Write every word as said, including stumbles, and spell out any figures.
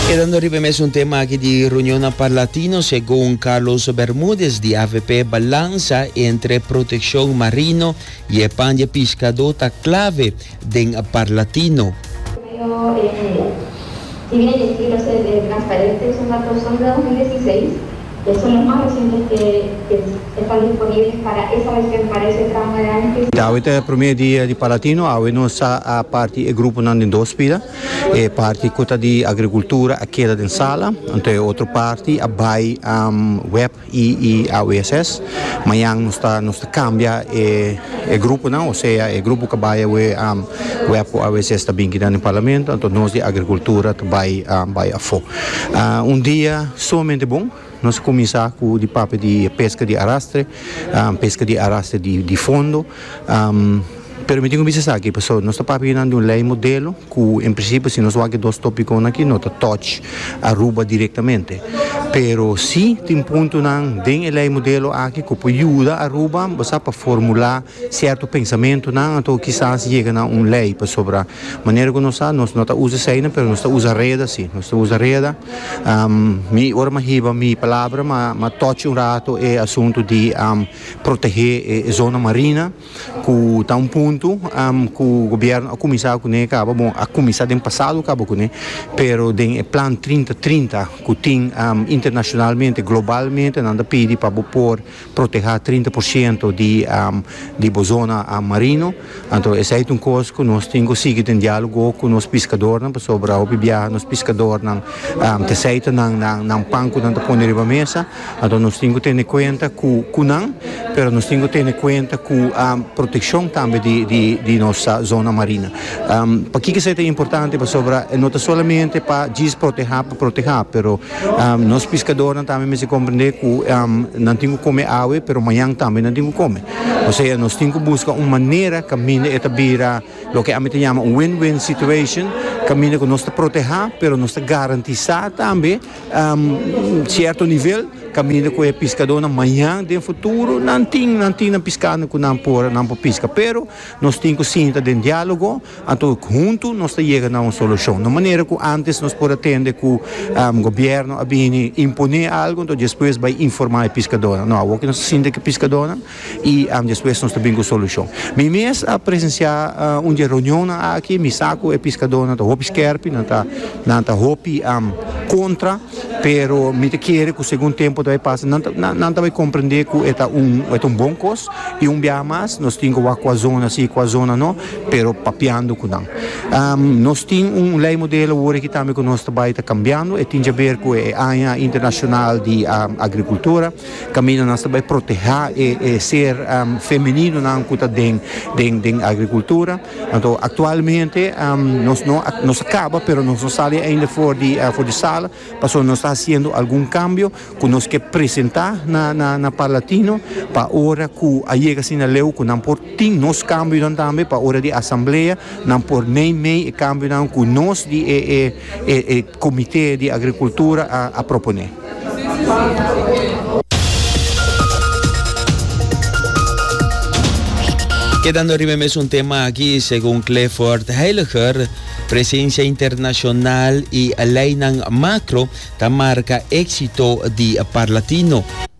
E dando ripemesso un tema anche di riunione parlatino, secondo Carlos Bermúdez di A V P balanza entre protección marino e pan de pescador clave del parlatino. Si bien el estilo es transparente, esos datos son de dos mil dieciséis, que son los más recientes que, que están disponibles para esa versión, para esse tramo de anos. Avete il primo dia di Palatino, avete a parte il gruppo in due spida, e parte quota di agricoltura a chieda in sala, e altra parte a bai um, web e A W S S, ma yang nostra nostra cambia e il gruppo no, ossia il gruppo che bai um, web o A W S S sta binchi nel Parlamento, anto noi di agricoltura bai um, bai a fo. Uh, un dia somente buon. Nós começamos com o papo de pesca de arrastre, um, pesca de arrastre de, de fundo. Um, Permitindo pensar que pessoal, nós estamos falando de um lei modelo que, em princípio, se nós vamos dois tópicos aqui, nós touch Aruba diretamente. Pero se tem ponto não tem lei modelo aqui que pode ajudar a Aruba, você para formular certo pensamento não, então quizás chega a uma lei para sobre a maneira que nós nós não usa seina, pero nós usa reda sim, nós usa reda. Um, mi ora me riba mi palavra, mas mas touch um rato é assunto de um, proteger a zona marina, que está um ponto Um, que o governo a começar com ele, bom, a começar no passado, acaba com ele, pero tem o plano trinta trinta que tem um, internacionalmente, globalmente, não pede para por proteger trinta por cento de um, de zona um, marino. Então, esse é um coisa que nós temos que seguir em diálogo com os pescadores, sobre o bibia, os pescadores não um, te seita não não não panco não te põe na mesa. Então, nós temos que ter em conta que que não, pero nós temos que ter em conta que a proteção também de De, de nossa zona marina. Um, para que isso é importante para sobre não é somente para desproteger para proteger, pero um, nós pescadores também me se compreender que um, não temos que comer água, pero amanhã também não temos que comer. Ou seja, nós temos que buscar uma maneira que caminha e tabira o que a gente chama um win-win situation, caminha que nós te proteger, pero nós te garantizar também um, certo nível caminha com o pescador amanhã, no futuro, não tem não tem pescado que não por não por pesca, pero nós temos que sentar em diálogo, então junto nós chegamos a uma solução. De maneira que antes nós podemos atender que o um, governo a vir imponer algo, então depois vai informar o pescador. Não, o que nós sentimos que o pescador e um, depois nós temos a solução. Me mês a presenciar uh, uma reunião aqui, me saco o pescador, não está hopi skerpi, não está não está hopi um, contra, pero me te quer que o segundo tempo vai passar, não não vai compreender que é um é um bom costo e um bem mais, nós temos que a zona sim, com a zona não, pero papiando com não. Um, nós temos um lei modelo hoje que também que nós trabalho está cambiando, e tem a ver com a área internacional de um, agricultura, caminho nós também proteger e, e ser um, feminino não que está dentro da agricultura. Então, atualmente um, nós não nós acaba, pero nós não sai ainda fora de uh, fora de sala, passou nós está fazendo algum cambio que nós que apresentar na na na Palatino para hora que a chega assim na lei que não por tem nos cambio também para hora de assembleia, não por nem meio cambio não que nós de e, e, e, e comitê de agricultura a, a proponer. Quedando rimesso un tema aqui, secondo Clifford Heiliger, presença internacional e lei macro da marca éxito de Parlatino.